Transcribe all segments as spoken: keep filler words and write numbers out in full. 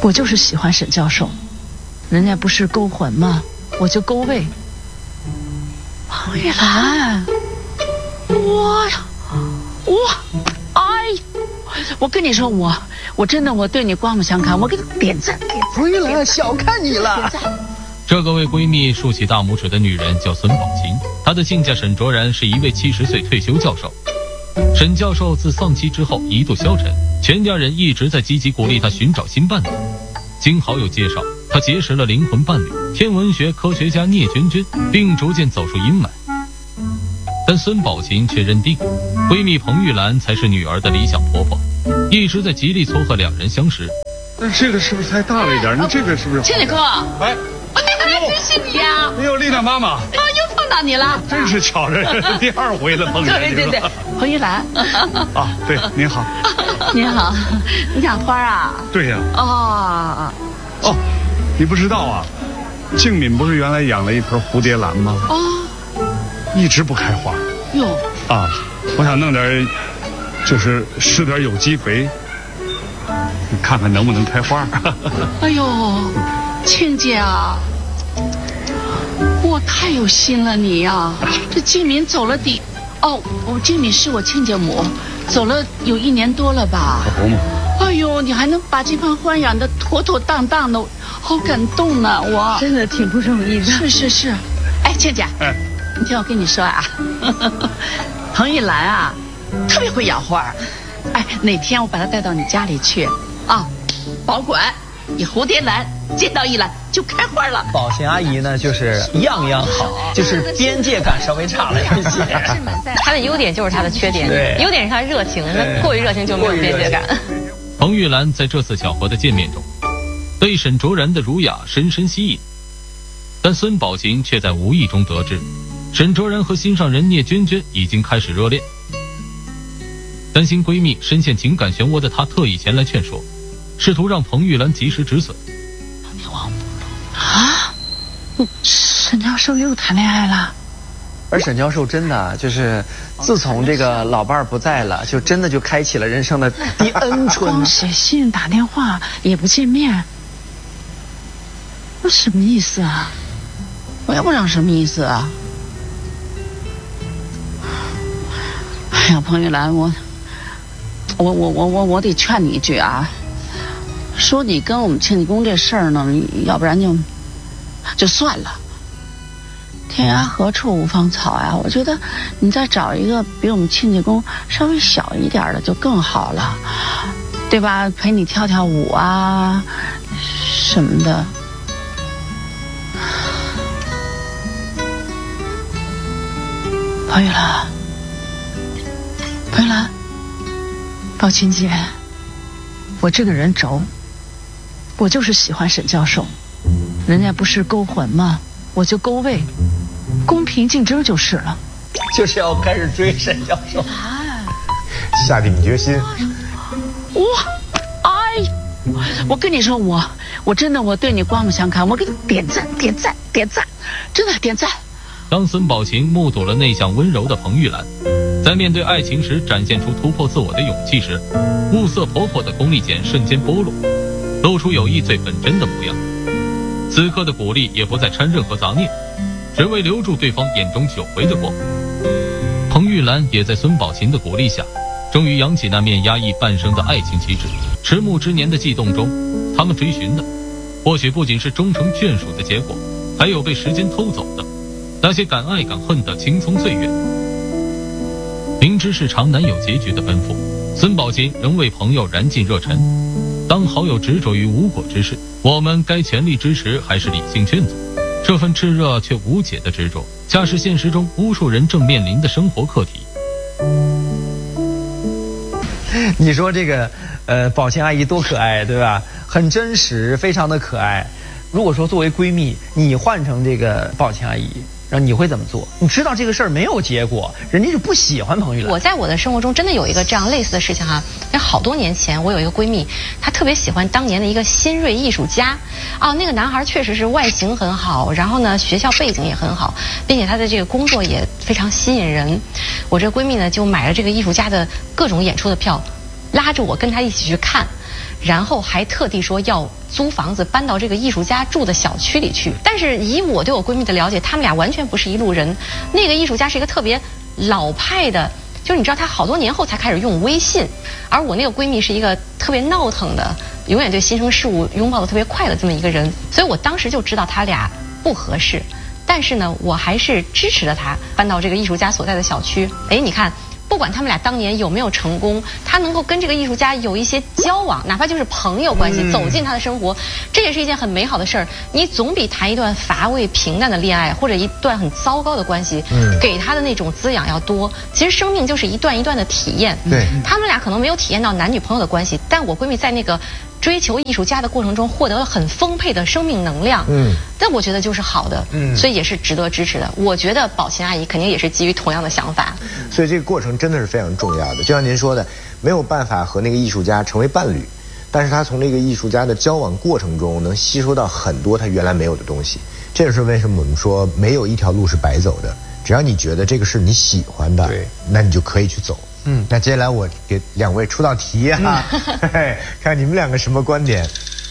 我就是喜欢沈教授，人家不是勾魂吗？我就勾胃。彭玉兰，我呀，我，哎，我跟你说，我我真的我对你刮目相看，我给你点赞点赞。 彭玉兰，小看你了。 这个为闺蜜竖起大拇指的女人叫孙宝琴，她的亲家沈卓然是一位七十岁退休教授。沈教授自丧妻之后一度消沉，全家人一直在积极鼓励他寻找新伴侣。经好友介绍，他结识了灵魂伴侣天文学科学家聂娟娟，并逐渐走出阴霾。但孙宝琴却认定闺蜜彭玉兰才是女儿的理想婆婆，一直在极力撮合两人相识。 但这个是不是太大了一点？你这个是不是？ 千里哥， 哎， 真是你呀！ 哎呦，丽娜妈妈， 啊，又碰到你了， 真是巧着，第二回了，碰见对对对，彭玉兰。 啊，对，您好。 您好，你养花啊？ 对呀。 哦。 哦，你不知道啊，静敏不是原来养了一盆蝴蝶兰吗？ 哦。 一直不开花。 哟。 啊，我想弄点，就是施点有机肥，你看看能不能开花。 哎呦，庆姐啊，我太有心了你呀、啊！这静敏走了底，哦，我静敏是我亲家母，走了有一年多了吧？ 可不嘛。 哎呦，你还能把这盆花养得妥妥当当的，好感动呢、啊！我真的挺不容易的。 是是是，哎，倩姐， 哎， 你听我跟你说啊，彭玉兰啊，特别会养花。哎，哪天我把她带到你家里去啊，保管，你蝴蝶兰见到一兰就开花了。 宝琴阿姨呢，就是样样好，就是边界感稍微差了一些。 她的优点就是她的缺点，优点是她热情，那过于热情就没有边界感。 彭玉兰在这次巧合的见面中，被沈卓然的儒雅深深吸引，但孙宝琴却在无意中得知，沈卓然和心上人聂娟娟已经开始热恋。担心闺蜜深陷情感漩涡的她特意前来劝说，试图让彭玉兰及时止损。 啊，沈教授又谈恋爱了？ 而沈教授真的就是自从这个老伴儿不在了，就真的就开启了人生的第 N 春。 光写信打电话也不见面，那什么意思啊？我也不知道什么意思啊。哎呀，彭玉兰，我我我我我我得劝你一句啊，说你跟我们庆济公这事儿呢，要不然就就算了。天涯何处无芳草呀！我觉得你再找一个比我们庆济公稍微小一点的就更好了，对吧？陪你跳跳舞啊什么的。彭玉兰，彭玉兰，宝琴姐，我这个人轴，我就是喜欢沈教授，人家不是勾魂吗？我就勾胃。公平竞争就是了， 就是要开始追沈教授， 下定决心。 哇，哎，我跟你说，我我真的我对你刮目相看，我给你点赞点赞点赞，真的点赞。 当孙宝琴目睹了内向温柔的彭玉兰，在面对爱情时展现出突破自我的勇气时，物色婆婆的功力茧瞬间剥落，露出友谊最本真的模样。此刻的鼓励也不再掺任何杂念，只为留住对方眼中久违的光。彭玉兰也在孙宝琴的鼓励下，终于扬起那面压抑半生的爱情旗帜。迟暮之年的悸动中，他们追寻的或许不仅是终成眷属的结果，还有被时间偷走的那些敢爱敢恨的青葱岁月。明知是常难有结局的奔赴，孙宝琴仍为朋友燃尽热忱。当好友执着于无果之事，我们该全力支持还是理性劝阻？这份炽热却无解的执着，恰是现实中无数人正面临的生活课题。 你说这个呃，宝琴阿姨多可爱，对吧？很真实，非常的可爱。如果说作为闺蜜，你换成这个宝琴阿姨，然后你会怎么做？你知道这个事儿没有结果，人家就不喜欢彭玉兰。 我在我的生活中真的有一个这样类似的事情哈、啊，在好多年前，我有一个闺蜜，她特别喜欢当年的一个新锐艺术家，啊，那个男孩确实是外形很好，然后呢学校背景也很好，并且他的这个工作也非常吸引人。我这闺蜜呢就买了这个艺术家的各种演出的票，拉着我跟他一起去看。 然后还特地说要租房子搬到这个艺术家住的小区里去。但是以我对我闺蜜的了解，他们俩完全不是一路人。那个艺术家是一个特别老派的，就是你知道他好多年后才开始用微信，而我那个闺蜜是一个特别闹腾的，永远对新生事物拥抱的特别快的这么一个人，所以我当时就知道他俩不合适。但是呢，我还是支持了他搬到这个艺术家所在的小区。哎，你看，不管他们俩当年有没有成功，他能够跟这个艺术家有一些交往，哪怕就是朋友关系，嗯、走进他的生活，这也是一件很美好的事儿。你总比谈一段乏味平淡的恋爱，或者一段很糟糕的关系，嗯、给他的那种滋养要多。其实生命就是一段一段的体验。 对， 他们俩可能没有体验到男女朋友的关系，但我闺蜜在那个追求艺术家的过程中获得了很丰沛的生命能量，嗯，但我觉得就是好的，嗯，所以也是值得支持的。我觉得宝琴阿姨肯定也是基于同样的想法， 所以这个过程真的是非常重要的。就像您说的，没有办法和那个艺术家成为伴侣，但是他从那个艺术家的交往过程中能吸收到很多他原来没有的东西。这也是为什么我们说没有一条路是白走的，只要你觉得这个是你喜欢的，对，那你就可以去走。嗯，那接下来我给两位出道题啊，嗯、看你们两个什么观点。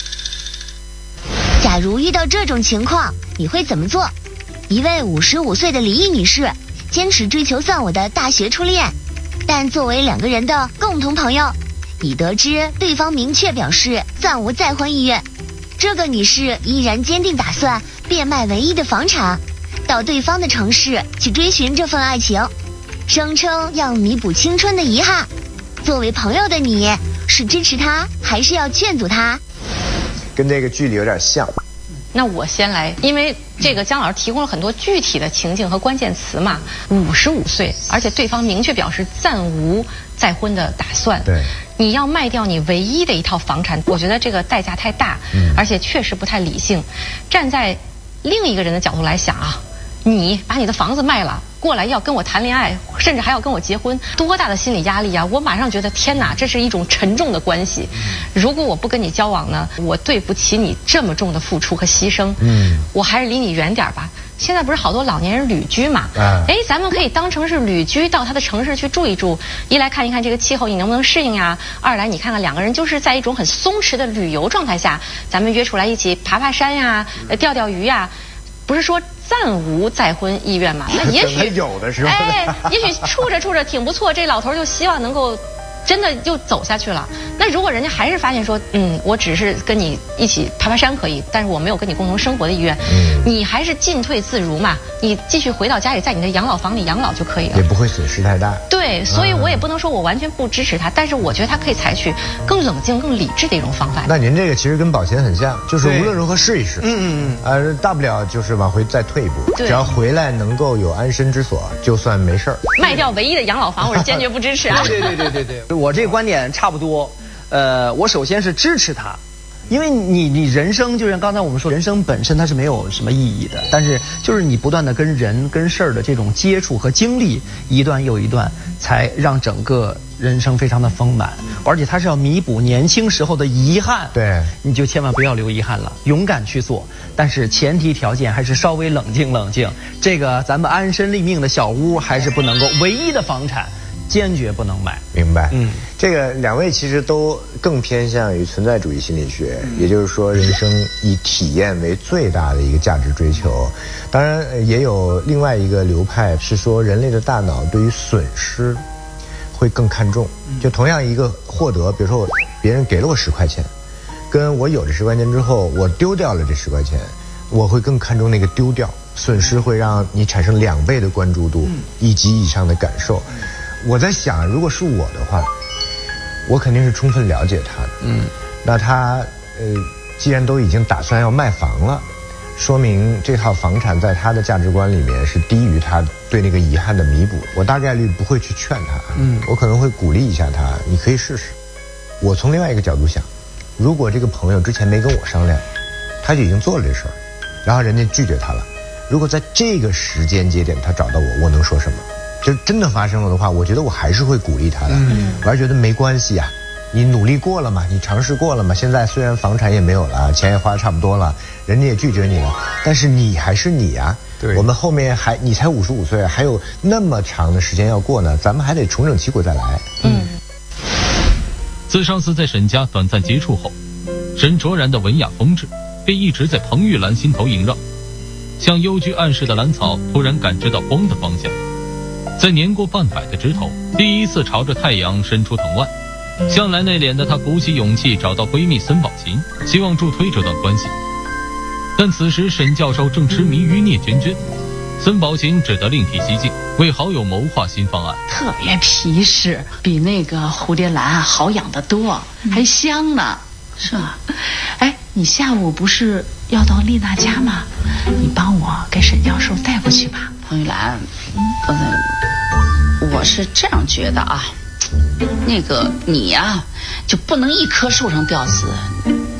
假如遇到这种情况，你会怎么做？一位五十五岁的李毅女士坚持追求算我的大学初恋，但作为两个人的共同朋友，已得知对方明确表示暂无再婚意愿。这个女士依然坚定打算变卖唯一的房产，到对方的城市去追寻这份爱情。声称要弥补青春的遗憾。作为朋友的你，是支持他还是要劝阻他？ 跟这个剧里有点像。 那我先来，因为这个姜老师提供了很多具体的情境和关键词嘛。五十五岁，而且对方明确表示暂无再婚的打算。 对， 你要卖掉你唯一的一套房产，我觉得这个代价太大，嗯、而且确实不太理性。站在另一个人的角度来想啊，你把你的房子卖了，过来要跟我谈恋爱，甚至还要跟我结婚，多大的心理压力啊！我马上觉得天哪，这是一种沉重的关系。如果我不跟你交往呢，我对不起你这么重的付出和牺牲。嗯，我还是离你远点吧。现在不是好多老年人旅居嘛？啊，哎，咱们可以当成是旅居，到他的城市去住一住，一来看一看这个气候你能不能适应呀，二来你看看两个人就是在一种很松弛的旅游状态下，咱们约出来一起爬爬山呀，钓钓鱼呀。不是说暂无再婚意愿嘛？那也许有的时候， 哎，也许处着处着挺不错，这老头就希望能够真的就走下去了。那如果人家还是发现说，嗯，我只是跟你一起爬爬山可以，但是我没有跟你共同生活的意愿，嗯，你还是进退自如嘛，你继续回到家里，在你的养老房里养老就可以了， 也不会损失太大。 对，所以我也不能说我完全不支持他，但是我觉得他可以采取更冷静、更理智的一种方法。 那您这个其实跟宝琴很像，就是无论如何试一试，嗯嗯嗯，呃，大不了就是往回再退一步，只要回来能够有安身之所，就算没事儿。 卖掉唯一的养老房，我是坚决不支持啊！ 对对对对对，我这个观点差不多。呃，我首先是支持他，因为你你人生就像刚才我们说，人生本身它是没有什么意义的，但是就是你不断的跟人跟事儿的这种接触和经历，一段又一段，才让整个人生非常的丰满，而且它是要弥补年轻时候的遗憾。 对， 你就千万不要留遗憾了，勇敢去做，但是前提条件还是稍微冷静冷静。这个咱们安身立命的小屋还是不能够，唯一的房产坚决不能买。 明白。嗯，这个两位其实都更偏向于存在主义心理学，嗯、也就是说，人生以体验为最大的一个价值追求。当然，也有另外一个流派是说，人类的大脑对于损失会更看重。就同样一个获得，比如说我别人给了我十块钱，跟我有这十块钱之后，我丢掉了这十块钱，我会更看重那个丢掉。损失会让你产生两倍的关注度，以及以上的感受。我在想，如果是我的话，我肯定是充分了解他的。嗯，那他呃，既然都已经打算要卖房了，说明这套房产在他的价值观里面是低于他对那个遗憾的弥补。我大概率不会去劝他，嗯，我可能会鼓励一下他，你可以试试。我从另外一个角度想，如果这个朋友之前没跟我商量，他就已经做了这事儿，然后人家拒绝他了，如果在这个时间节点他找到我，我能说什么？就真的发生了的话，我觉得我还是会鼓励他的。嗯，我还是觉得没关系啊，你努力过了嘛，你尝试过了嘛。现在虽然房产也没有了，钱也花得差不多了，人家也拒绝你了，但是你还是你啊。对，我们后面还你才五十五岁，还有那么长的时间要过呢，咱们还得重整旗鼓再来。嗯。 自上次在沈家短暂接触后，沈卓然的文雅风致便一直在彭玉兰心头萦绕。像幽居暗室的兰草突然感知到光的方向，在年过半百的枝头，第一次朝着太阳伸出藤蔓。向来内敛的她鼓起勇气找到闺蜜孙宝琴，希望助推这段关系。但此时沈教授正痴迷于聂娟娟，孙宝琴只得另辟蹊径，为好友谋划新方案。 特别皮实，比那个蝴蝶兰好养得多，还香呢。是吧？哎，你下午不是要到丽娜家吗？你帮我给沈教授带过去吧。彭玉兰，嗯，我是这样觉得啊，那个你呀、啊，就不能一棵树上吊死，